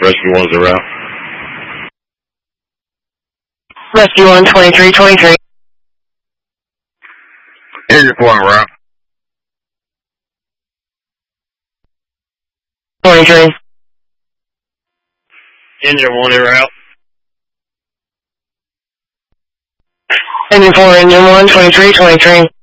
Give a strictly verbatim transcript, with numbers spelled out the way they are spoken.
Rescue one's around. Rescue one, twenty-three twenty-three. Engine four en route. twenty-three. Engine one en route. Engine four, engine one, twenty-three twenty-three.